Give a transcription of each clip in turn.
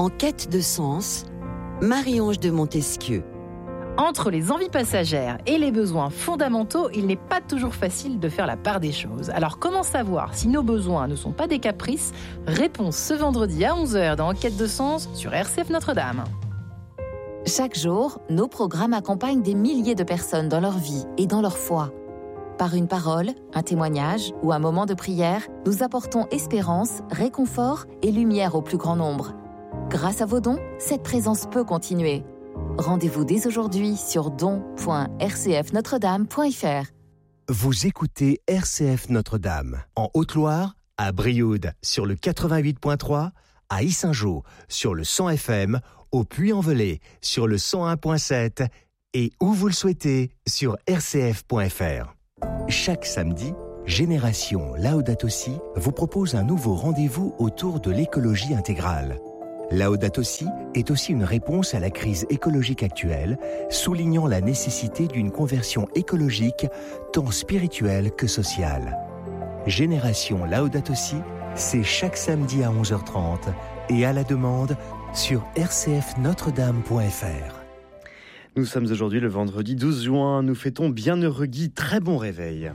En quête de sens, Marie-Ange de Montesquieu. Entre les envies passagères et les besoins fondamentaux, il n'est pas toujours facile de faire la part des choses. Alors comment savoir si nos besoins ne sont pas des caprices ? Réponse ce vendredi à 11h dans En quête de sens sur RCF Notre-Dame. Chaque jour, nos programmes accompagnent des milliers de personnes dans leur vie et dans leur foi. Par une parole, un témoignage ou un moment de prière, nous apportons espérance, réconfort et lumière au plus grand nombre. Grâce à vos dons, cette présence peut continuer. Rendez-vous dès aujourd'hui sur don.rcfnotredame.fr. Vous écoutez RCF Notre-Dame, en Haute-Loire, à Brioude sur le 88.3, à Yssingeaux sur le 100 FM, au Puy-en-Velay sur le 101.7 et où vous le souhaitez sur rcf.fr. Chaque samedi, Génération Laudato Si vous propose un nouveau rendez-vous autour de l'écologie intégrale. Laudato Si est aussi une réponse à la crise écologique actuelle, soulignant la nécessité d'une conversion écologique tant spirituelle que sociale. Génération Laudato Si, c'est chaque samedi à 11h30 et à la demande sur rcfnotredame.fr. Nous sommes aujourd'hui le vendredi 12 juin. Nous fêtons Bienheureux Guy. Très bon réveil.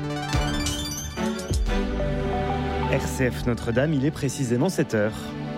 RCF Notre-Dame, il est précisément 7h.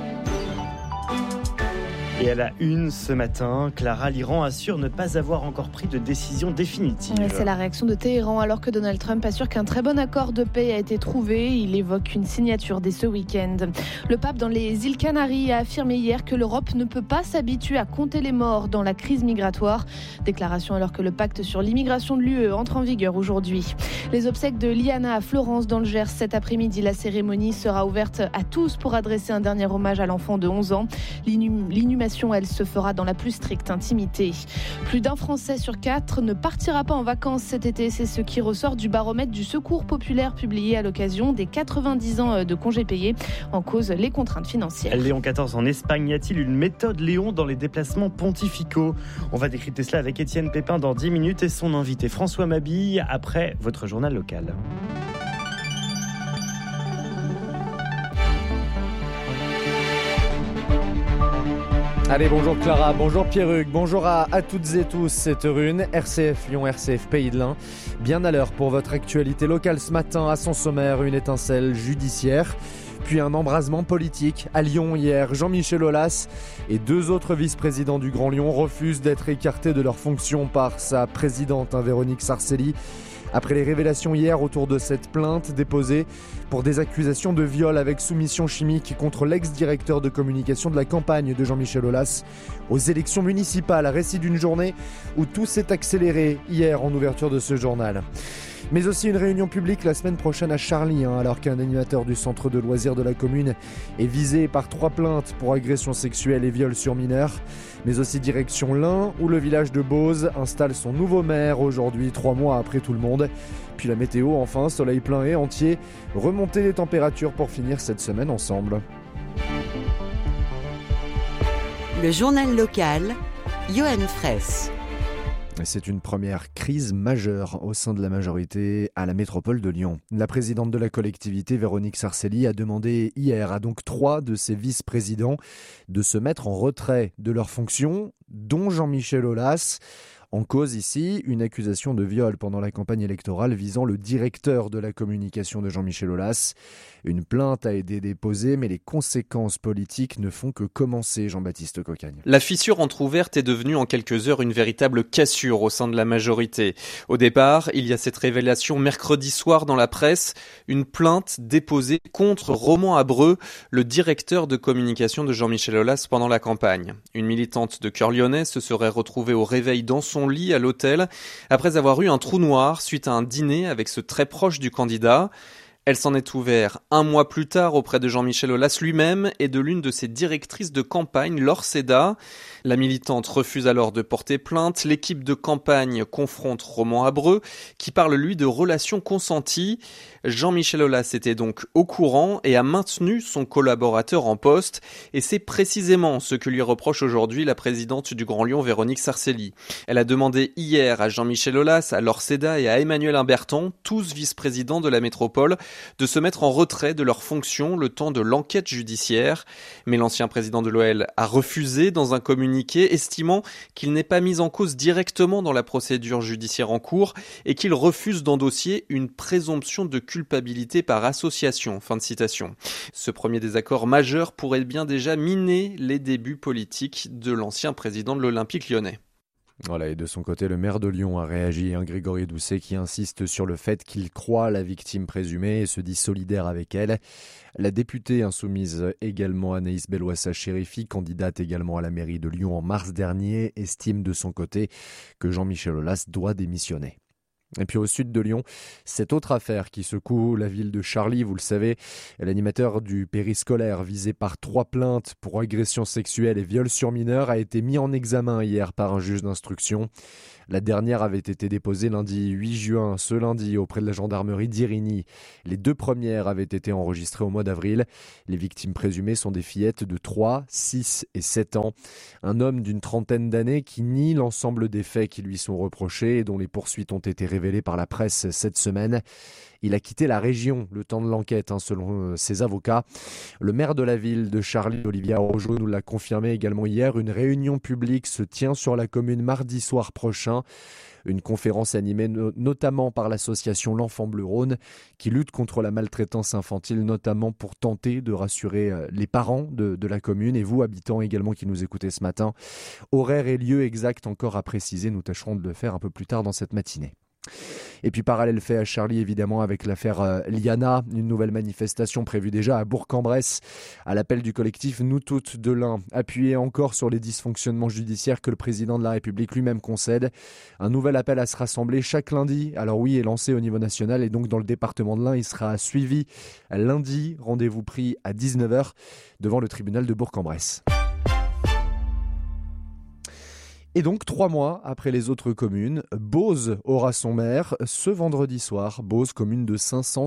Et à la une ce matin, Clara, l'Iran assure ne pas avoir encore pris de décision définitive. C'est la réaction de Téhéran alors que Donald Trump assure qu'un très bon accord de paix a été trouvé. Il évoque une signature dès ce week-end. Le pape dans les îles Canaries a affirmé hier que l'Europe ne peut pas s'habituer à compter les morts dans la crise migratoire. Déclaration alors que le pacte sur l'immigration de l'UE entre en vigueur aujourd'hui. Les obsèques de Liana à Florence dans le Gers cet après-midi. La cérémonie sera ouverte à tous pour adresser un dernier hommage à l'enfant de 11 ans. L'inhumation, elle se fera dans la plus stricte intimité. Plus d'un Français sur 4 ne partira pas en vacances cet été. C'est ce qui ressort du baromètre du Secours populaire publié à l'occasion des 90 ans de congés payés. En cause, les contraintes financières. Léon XIV en Espagne, y a-t-il une méthode Léon dans les déplacements pontificaux ? On va décrypter cela avec Étienne Pépin dans 10 minutes et son invité François Mabille après votre journal local. Allez, bonjour Clara, bonjour Pierruc, bonjour à toutes et tous, c'est Rune, RCF Lyon, RCF Pays de l'Ain. Bien à l'heure pour votre actualité locale ce matin, à son sommaire, une étincelle judiciaire, puis un embrasement politique. À Lyon hier, Jean-Michel Aulas et 2 autres vice-présidents du Grand Lyon refusent d'être écartés de leurs fonctions par sa présidente, Véronique Sarcelli. Après les révélations hier autour de cette plainte déposée pour des accusations de viol avec soumission chimique contre l'ex-directeur de communication de la campagne de Jean-Michel Aulas aux élections municipales. Récit d'une journée où tout s'est accéléré hier en ouverture de ce journal. Mais aussi une réunion publique la semaine prochaine à Charly, alors qu'un animateur du centre de loisirs de la commune est visé par 3 plaintes pour agression sexuelle et viol sur mineurs. Mais aussi direction l'Ain, où le village de Beauce installe son nouveau maire aujourd'hui, 3 mois après tout le monde. Puis la météo, enfin, soleil plein et entier, remontée des températures pour finir cette semaine ensemble. Le journal local, Johan Fraisse. C'est une première crise majeure au sein de la majorité à la métropole de Lyon. La présidente de la collectivité, Véronique Sarcelli, a demandé hier à donc 3 de ses vice-présidents de se mettre en retrait de leurs fonctions, dont Jean-Michel Aulas. En cause ici, une accusation de viol pendant la campagne électorale visant le directeur de la communication de Jean-Michel Aulas. Une plainte a été déposée, mais les conséquences politiques ne font que commencer, Jean-Baptiste Cocagne. La fissure entrouverte est devenue en quelques heures une véritable cassure au sein de la majorité. Au départ, il y a cette révélation mercredi soir dans la presse, une plainte déposée contre Roman Abreu, le directeur de communication de Jean-Michel Aulas pendant la campagne. Une militante de cœur lyonnais se serait retrouvée au réveil dans son lit à l'hôtel après avoir eu un trou noir suite à un dîner avec ce très proche du candidat. Elle s'en est ouverte 1 mois plus tard auprès de Jean-Michel Aulas lui-même et de l'une de ses directrices de campagne, Laure Seda. La militante refuse alors de porter plainte. L'équipe de campagne confronte Roman Abreu, qui parle lui de relations consenties. Jean-Michel Aulas était donc au courant et a maintenu son collaborateur en poste. Et c'est précisément ce que lui reproche aujourd'hui la présidente du Grand Lyon, Véronique Sarcelli. Elle a demandé hier à Jean-Michel Aulas, à Laure Seda et à Emmanuel Imberton, tous vice-présidents de la métropole, de se mettre en retrait de leurs fonctions le temps de l'enquête judiciaire. Mais l'ancien président de l'OL a refusé dans un communiqué, estimant qu'il n'est pas mis en cause directement dans la procédure judiciaire en cours et qu'il refuse d'endosser une présomption de culpabilité par association. Fin de citation. Ce premier désaccord majeur pourrait bien déjà miner les débuts politiques de l'ancien président de l'Olympique lyonnais. Voilà, et de son côté, le maire de Lyon a réagi, Grégory Doucet, qui insiste sur le fait qu'il croit la victime présumée et se dit solidaire avec elle. La députée insoumise également, Anaïs Bellouassa-Chérifi, candidate également à la mairie de Lyon en mars dernier, estime de son côté que Jean-Michel Aulas doit démissionner. Et puis au sud de Lyon, cette autre affaire qui secoue la ville de Charlie, vous le savez, l'animateur du périscolaire visé par 3 plaintes pour agression sexuelle et viol sur mineur a été mis en examen hier par un juge d'instruction. La dernière avait été déposée lundi 8 juin, ce lundi, auprès de la gendarmerie d'Irigny. Les 2 premières avaient été enregistrées au mois d'avril. Les victimes présumées sont des fillettes de 3, 6 et 7 ans. Un homme d'une trentaine d'années qui nie l'ensemble des faits qui lui sont reprochés et dont les poursuites ont été révélées par la presse cette semaine. Il a quitté la région le temps de l'enquête, selon ses avocats. Le maire de la ville de Charlie, Olivier Araujo, nous l'a confirmé également hier. Une réunion publique se tient sur la commune mardi soir prochain. Une conférence animée notamment par l'association L'Enfant Bleu Rhône qui lutte contre la maltraitance infantile, notamment pour tenter de rassurer les parents de la commune et vous, habitants également qui nous écoutez ce matin. Horaire et lieu exact encore à préciser, nous tâcherons de le faire un peu plus tard dans cette matinée. Et puis parallèle fait à Charlie évidemment avec l'affaire Liana, une nouvelle manifestation prévue déjà à Bourg-en-Bresse à l'appel du collectif Nous Toutes de l'Ain, appuyé encore sur les dysfonctionnements judiciaires que le président de la République lui-même concède. Un nouvel appel à se rassembler chaque lundi, alors oui, est lancé au niveau national et donc dans le département de l'Ain, il sera suivi lundi, rendez-vous pris à 19h devant le tribunal de Bourg-en-Bresse. Et donc, 3 mois après les autres communes, Beauce aura son maire ce vendredi soir. Beauce, commune de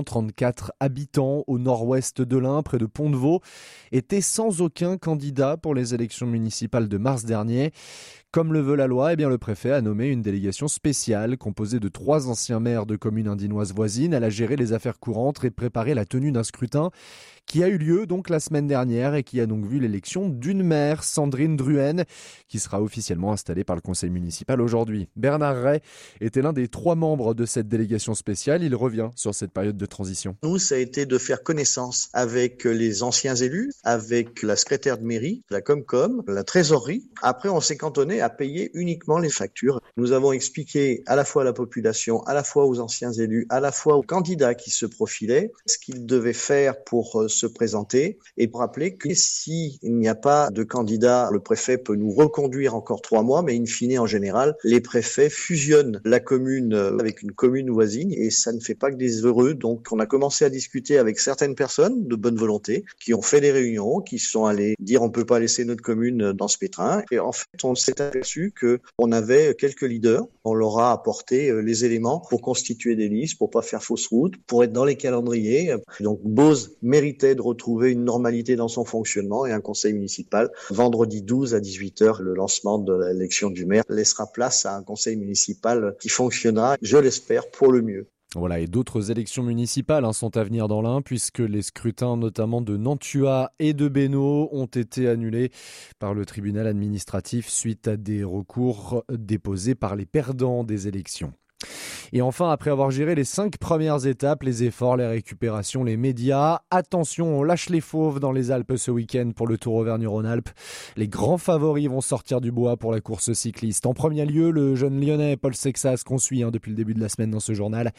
534 habitants au nord-ouest de l'Ain, près de Pont-de-Vaux, était sans aucun candidat pour les élections municipales de mars dernier. Comme le veut la loi, le préfet a nommé une délégation spéciale composée de 3 anciens maires de communes indinoises voisines. Elle a géré les affaires courantes et préparé la tenue d'un scrutin qui a eu lieu donc la semaine dernière et qui a donc vu l'élection d'une maire, Sandrine Druhen, qui sera officiellement installée par le conseil municipal aujourd'hui. Bernard Ray était l'un des 3 membres de cette délégation spéciale. Il revient sur cette période de transition. Nous, ça a été de faire connaissance avec les anciens élus, avec la secrétaire de mairie, la Comcom, la trésorerie. Après, on s'est cantonné à payer uniquement les factures. Nous avons expliqué à la fois à la population, à la fois aux anciens élus, à la fois aux candidats qui se profilaient, ce qu'ils devaient faire pour se présenter et pour rappeler que s'il n'y a pas de candidat, le préfet peut nous reconduire encore 3 mois, mais in fine, en général, les préfets fusionnent la commune avec une commune voisine et ça ne fait pas que des heureux. Donc, on a commencé à discuter avec certaines personnes de bonne volonté qui ont fait des réunions, qui sont allés dire on peut pas laisser notre commune dans ce pétrin. Et en fait, on s'est aperçu qu'on avait quelques leaders. On leur a apporté les éléments pour constituer des listes, pour pas faire fausse route, pour être dans les calendriers. Donc, Beauce méritait de retrouver une normalité dans son fonctionnement et un conseil municipal. Vendredi 12 à 18h, le lancement de l'élection du maire laissera place à un conseil municipal qui fonctionnera, je l'espère, pour le mieux. Voilà, et d'autres élections municipales sont à venir dans l'Ain puisque les scrutins notamment de Nantua et de Bénaud ont été annulés par le tribunal administratif suite à des recours déposés par les perdants des élections. Et enfin, après avoir géré les 5 premières étapes, les efforts, les récupérations, les médias, attention, on lâche les fauves dans les Alpes ce week-end pour le Tour Auvergne-Rhône-Alpes. Les grands favoris vont sortir du bois pour la course cycliste. En premier lieu, le jeune lyonnais Paul Sexas qu'on suit depuis le début de la semaine dans ce journal.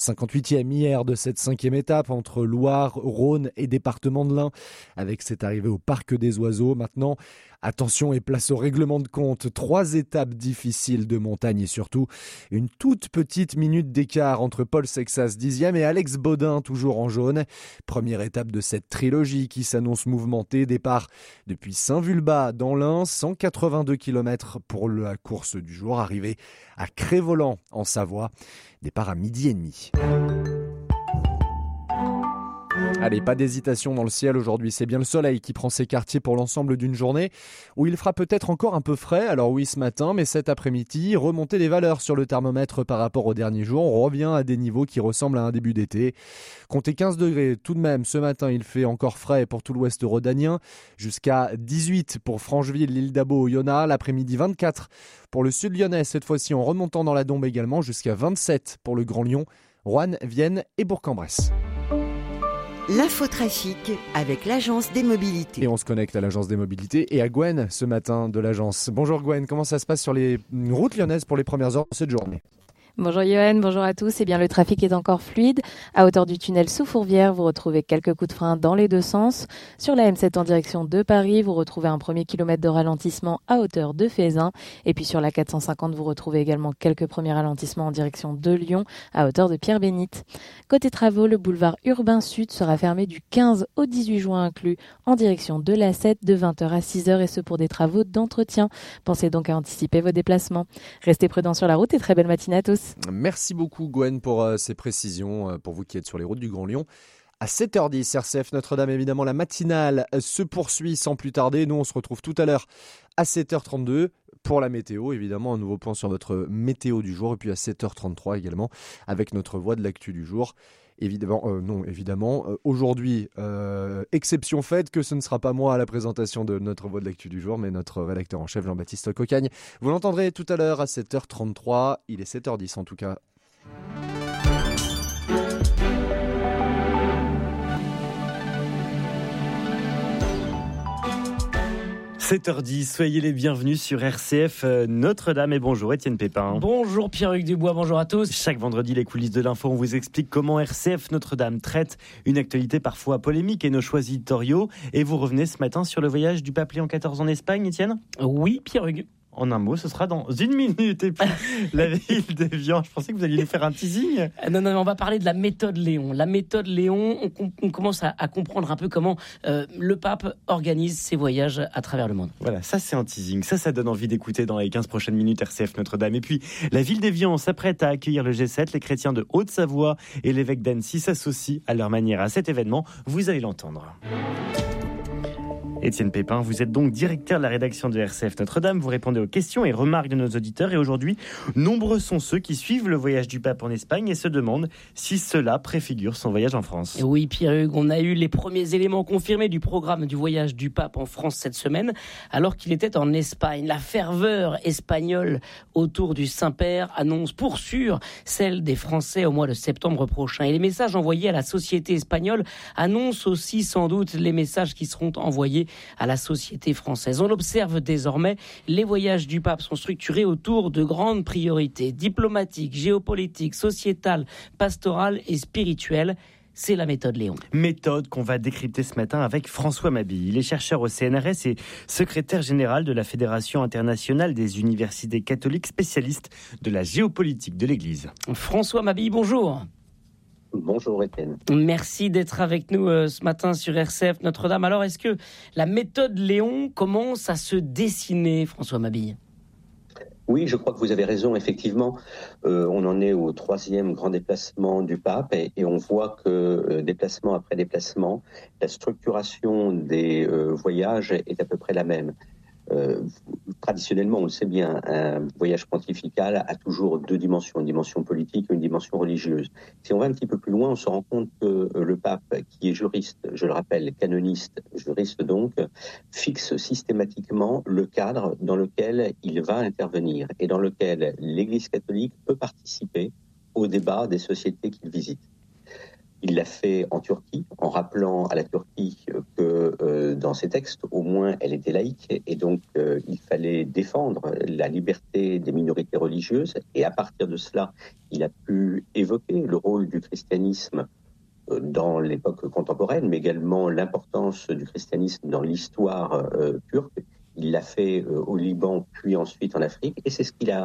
58e hier de cette 5e étape entre Loire, Rhône et département de l'Ain avec cette arrivée au Parc des Oiseaux. Maintenant, attention et place au règlement de compte. 3 étapes difficiles de montagne et surtout une toute petite minute d'écart entre Paul Sexas 10e et Alex Baudin toujours en jaune. Première étape de cette trilogie qui s'annonce mouvementée. Départ depuis Saint-Vulbas dans l'Ain, 182 km pour la course du jour. Arrivée à Crévolan en Savoie. Départ à 12h30. Allez, pas d'hésitation dans le ciel aujourd'hui, c'est bien le soleil qui prend ses quartiers pour l'ensemble d'une journée où il fera peut-être encore un peu frais, alors oui ce matin, mais cet après-midi, remontée des valeurs sur le thermomètre par rapport au dernier jour, on revient à des niveaux qui ressemblent à un début d'été. Comptez 15 degrés tout de même, ce matin il fait encore frais pour tout l'ouest rhodanien, jusqu'à 18 pour Francheville, l'île d'Abo, Oyonnax, l'après-midi 24 pour le sud lyonnais, cette fois-ci en remontant dans la Dombe également, jusqu'à 27 pour le Grand Lyon, Roanne, Vienne et Bourg-en-Bresse. L'infotrafic avec l'Agence des mobilités. Et on se connecte à l'Agence des mobilités et à Gwen ce matin de l'Agence. Bonjour Gwen, comment ça se passe sur les routes lyonnaises pour les premières heures de cette journée ? Bonjour Johan, bonjour à tous. Eh bien, le trafic est encore fluide. À hauteur du tunnel sous Fourvière, vous retrouvez quelques coups de frein dans les deux sens. Sur la M7 en direction de Paris, vous retrouvez un premier kilomètre de ralentissement à hauteur de Fézin. Et puis sur la 450, vous retrouvez également quelques premiers ralentissements en direction de Lyon, à hauteur de Pierre-Bénite. Côté travaux, le boulevard Urbain Sud sera fermé du 15 au 18 juin inclus, en direction de l'A7 de 20h à 6h, et ce pour des travaux d'entretien. Pensez donc à anticiper vos déplacements. Restez prudents sur la route et très belle matinée à tous. Merci beaucoup Gwen pour ces précisions, pour vous qui êtes sur les routes du Grand Lyon. À 7h10, RCF Notre-Dame, évidemment, la matinale se poursuit sans plus tarder. Nous, on se retrouve tout à l'heure à 7h32 pour la météo. Évidemment, un nouveau point sur notre météo du jour. Et puis à 7h33 également, avec notre voix de l'actu du jour. Évidemment, aujourd'hui, exception faite que ce ne sera pas moi à la présentation de notre voix de l'actu du jour, mais notre rédacteur en chef Jean-Baptiste Cocagne. Vous l'entendrez tout à l'heure à 7h33, il est 7h10 en tout cas. 7h10, soyez les bienvenus sur RCF Notre-Dame et bonjour Étienne Pépin. Bonjour Pierre-Hugues Dubois, bonjour à tous. Chaque vendredi, les coulisses de l'info, on vous explique comment RCF Notre-Dame traite une actualité parfois polémique et nos choix éditoriaux. Et vous revenez ce matin sur le voyage du pape Léon XIV en Espagne, Étienne ? Oui Pierre-Hugues. En un mot, ce sera dans une minute. Et puis, la ville d'Évian, je pensais que vous alliez nous faire un teasing. Non, on va parler de la méthode Léon. La méthode Léon, on commence à comprendre un peu comment le pape organise ses voyages à travers le monde. Voilà, ça c'est un teasing. Ça donne envie d'écouter dans les 15 prochaines minutes RCF Notre-Dame. Et puis, la ville d'Évian s'apprête à accueillir le G7. Les chrétiens de Haute-Savoie et l'évêque d'Annecy s'associent à leur manière à cet événement. Vous allez l'entendre. Étienne Pépin, vous êtes donc directeur de la rédaction de RCF Notre-Dame. Vous répondez aux questions et remarques de nos auditeurs. Et aujourd'hui, nombreux sont ceux qui suivent le voyage du pape en Espagne et se demandent si cela préfigure son voyage en France. Oui, Pierre-Hugues, on a eu les premiers éléments confirmés du programme du voyage du pape en France cette semaine, alors qu'il était en Espagne. La ferveur espagnole autour du Saint-Père annonce pour sûr celle des Français au mois de septembre prochain. Et les messages envoyés à la société espagnole annoncent aussi sans doute les messages qui seront envoyés à la société française. On l'observe désormais, les voyages du pape sont structurés autour de grandes priorités diplomatiques, géopolitiques, sociétales, pastorales et spirituelles. C'est la méthode Léon. Méthode qu'on va décrypter ce matin avec François Mabille. Il est chercheur au CNRS et secrétaire général de la Fédération internationale des universités catholiques, spécialiste de la géopolitique de l'Église. François Mabille, bonjour. Bonjour Étienne. Merci d'être avec nous ce matin sur RCF Notre-Dame. Alors, est-ce que la méthode Léon commence à se dessiner, François Mabille ? Oui, je crois que vous avez raison. Effectivement, on en est au 3e grand déplacement du pape et on voit que déplacement après déplacement, la structuration des voyages est à peu près la même. Traditionnellement, on le sait bien, un voyage pontifical a toujours deux dimensions, une dimension politique et une dimension religieuse. Si on va un petit peu plus loin, on se rend compte que le pape, qui est juriste, je le rappelle, canoniste, juriste donc, fixe systématiquement le cadre dans lequel il va intervenir et dans lequel l'Église catholique peut participer au débat des sociétés qu'il visite. Il l'a fait en Turquie, en rappelant à la Turquie que dans ses textes, au moins, elle était laïque et donc il fallait défendre la liberté des minorités religieuses. Et à partir de cela, il a pu évoquer le rôle du christianisme dans l'époque contemporaine, mais également l'importance du christianisme dans l'histoire turque. Il l'a fait au Liban, puis ensuite en Afrique, et c'est ce qu'il a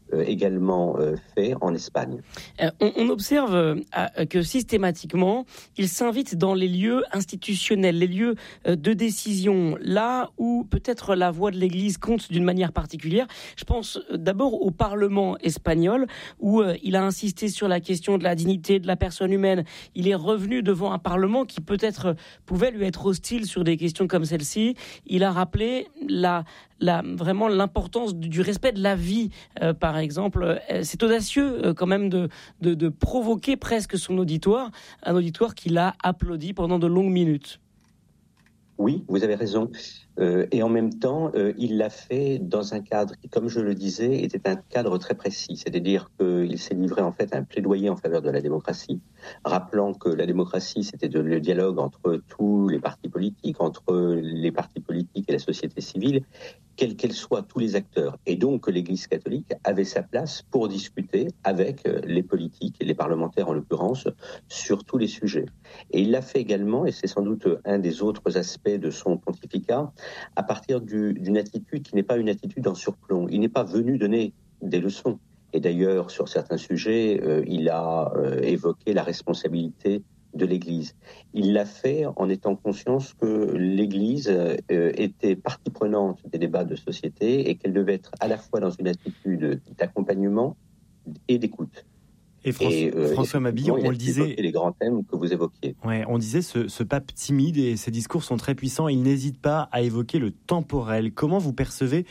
également fait en Espagne. On observe que systématiquement, il s'invite dans les lieux institutionnels, les lieux de décision, là où peut-être la voix de l'Église compte d'une manière particulière. Je pense d'abord au Parlement espagnol, où il a insisté sur la question de la dignité de la personne humaine. Il est revenu devant un Parlement qui peut-être pouvait lui être hostile sur des questions comme celle-ci. Il a rappelé vraiment l'importance du respect de la vie, par exemple. C'est audacieux quand même de provoquer presque son auditoire, un auditoire qui l'a applaudi pendant de longues minutes. Oui, vous avez raison. Et en même temps, il l'a fait dans un cadre qui, comme je le disais, était un cadre très précis. C'est-à-dire qu'il s'est livré en fait à un plaidoyer en faveur de la démocratie, rappelant que la démocratie, c'était le dialogue entre tous les partis politiques, entre les partis politiques et la société civile, quels qu'elles soient, tous les acteurs. Et donc que l'Église catholique avait sa place pour discuter avec les politiques, et les parlementaires en l'occurrence, sur tous les sujets. Et il l'a fait également, et c'est sans doute un des autres aspects de son pontificat, à partir d'une attitude qui n'est pas une attitude en surplomb. Il n'est pas venu donner des leçons. Et d'ailleurs, sur certains sujets, il a évoqué la responsabilité de l'Église. Il l'a fait en étant conscience que l'Église était partie prenante des débats de société et qu'elle devait être à la fois dans une attitude d'accompagnement et d'écoute. Et François Mabille, on le disait, les grands thèmes que vous évoquiez. Ouais, on disait ce pape timide et ses discours sont très puissants. Il n'hésite pas à évoquer le temporel. Comment vous percevez